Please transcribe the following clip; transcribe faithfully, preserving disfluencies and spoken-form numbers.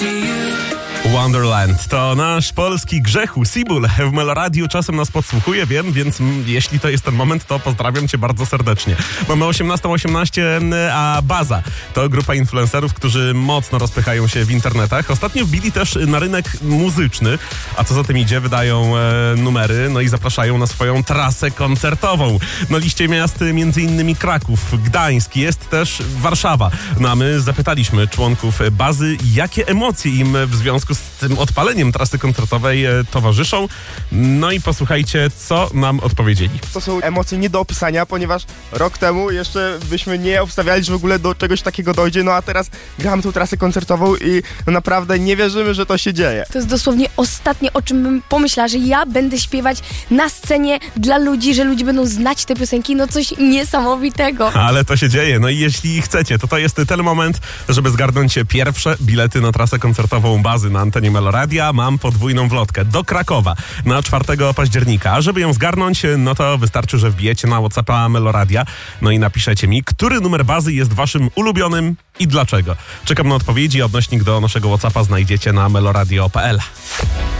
Wonderland to nasz polski Grzechu, Sibul w Meloradiu czasem nas podsłuchuje, wiem, więc m, jeśli to jest ten moment, to pozdrawiam cię bardzo serdecznie. Mamy osiemnasta osiemnaście, a Baza to grupa influencerów, którzy mocno rozpychają się w internetach. Ostatnio wbili też na rynek muzyczny, a co za tym idzie, wydają e, numery, no i zapraszają na swoją trasę koncertową. Na liście miast między innymi Kraków, Gdańsk, jest też Warszawa. No a my zapytaliśmy członków Bazy, jakie emocje im w związku z tym odpaleniem trasy koncertowej e, towarzyszą. No i posłuchajcie, co nam odpowiedzieli. To są emocje nie do opisania, ponieważ rok temu jeszcze byśmy nie obstawiali, że w ogóle do czegoś takiego dojdzie, no a teraz gramy tą trasę koncertową i no naprawdę nie wierzymy, że to się dzieje. To jest dosłownie ostatnie, o czym bym pomyślała, że ja będę śpiewać na scenie dla ludzi, że ludzie będą znać te piosenki, no coś niesamowitego. Ale to się dzieje, no i jeśli chcecie, to to jest ten moment, żeby zgarnąć pierwsze bilety na trasę koncertową Bazy na antenie Meloradia. Mam podwójną wlotkę do Krakowa na czwartego października. A żeby ją zgarnąć, no to wystarczy, że wbijecie na WhatsAppa Meloradia, no i napiszecie mi, który numer Bazy jest waszym ulubionym i dlaczego. Czekam na odpowiedzi, odnośnik do naszego WhatsAppa znajdziecie na meloradio kropka p l.